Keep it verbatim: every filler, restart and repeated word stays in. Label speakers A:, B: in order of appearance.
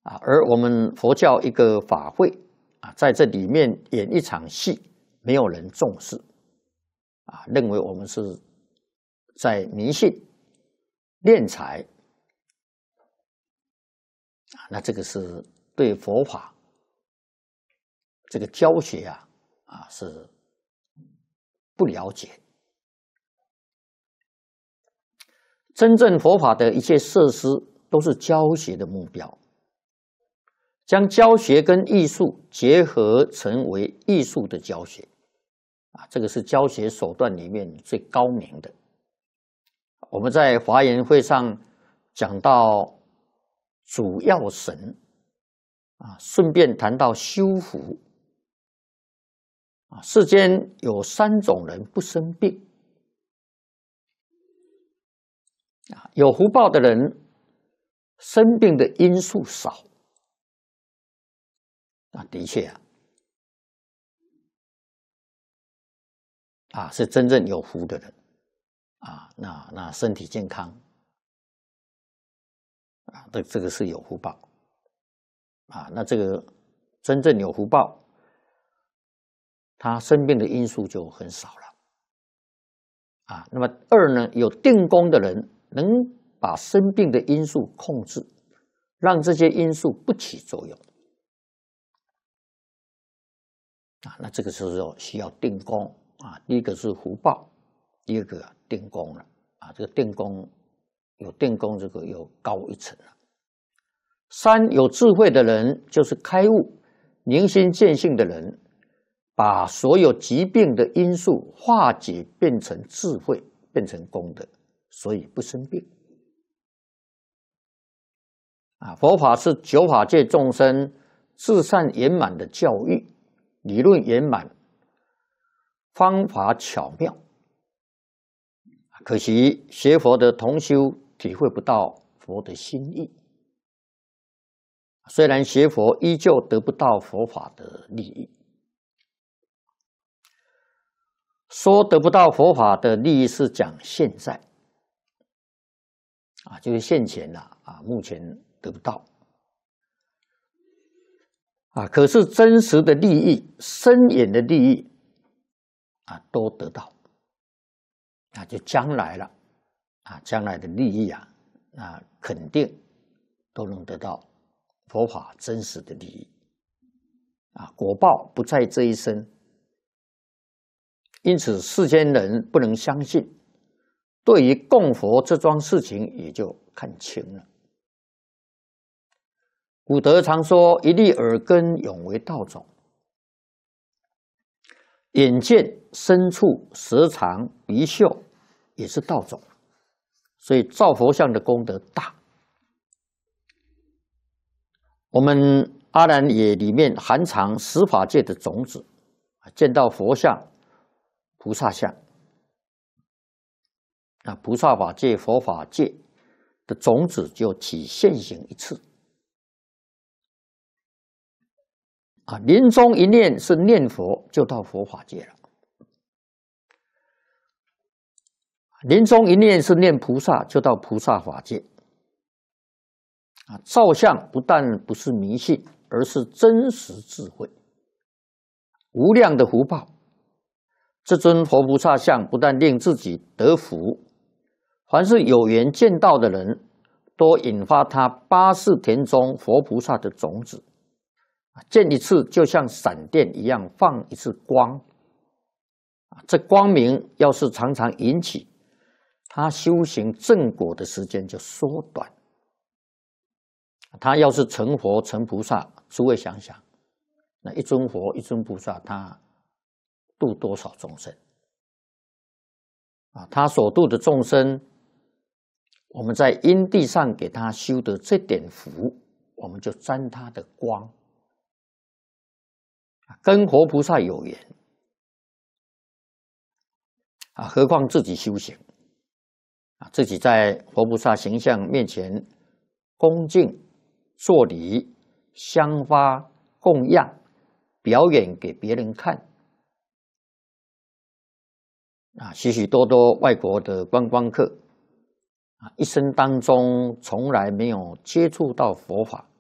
A: 啊，而我们佛教一个法会啊，在这里面演一场戏，没有人重视，啊，认为我们是在迷信、敛财，啊，那这个是对佛法这个教学啊，啊是不了解。真正佛法的一切设施都是教学的目标。将教学跟艺术结合成为艺术的教学，啊，这个是教学手段里面最高明的。我们在华严会上讲到主要神，啊，顺便谈到修福，啊，世间有三种人不生病，啊，有福报的人生病的因素少。啊，的确啊，啊是真正有福的人，啊，那那身体健康，啊，这这个是有福报，啊，那这个真正有福报，他生病的因素就很少了，啊，那么二呢，有定功的人能把生病的因素控制，让这些因素不起作用。啊，那这个时候需要定功啊。第一个是福报，第二个定功了啊。这个定功有定功，这个又高一层了。三有智慧的人就是开悟、明心见性的人，把所有疾病的因素化解，变成智慧，变成功德，所以不生病。啊，佛法是九法界众生至善圆满的教育。理论圆满，方法巧妙，可惜学佛的同修体会不到佛的心意。虽然学佛，依旧得不到佛法的利益。说得不到佛法的利益是讲现在，啊，就是现前呐，啊，目前得不到。啊，可是真实的利益、深远的利益，啊，都得到，啊，就将来了，啊，将来的利益啊，啊，肯定都能得到佛法真实的利益，啊，果报不在这一生，因此世间人不能相信，对于供佛这桩事情也就看清了。古德常说：“一粒耳根，永为道种。”眼见、身触、舌尝、鼻嗅，也是道种。所以造佛像的功德大。我们阿兰也里面含藏十法界的种子，见到佛像、菩萨像，那菩萨法界、佛法界的种子就起现行一次。啊，临终一念是念佛，就到佛法界了；临终一念是念菩萨，就到菩萨法界。啊，造像不但不是迷信，而是真实智慧，无量的福报。这尊佛菩萨像不但令自己得福，凡是有缘见到的人，都引发他八世田中佛菩萨的种子。见一次就像闪电一样放一次光，这光明要是常常引起，他修行正果的时间就缩短。他要是成佛成菩萨，诸位想想，那一尊佛一尊菩萨，他度多少众生啊？他所度的众生，我们在因地上给他修的这点福，我们就沾他的光。跟佛菩萨有缘啊，何况自己修行啊，自己在佛菩萨形象面前恭敬作礼、香花供养，表演给别人看啊。许许多多外国的观光客啊，一生当中从来没有接触到佛法，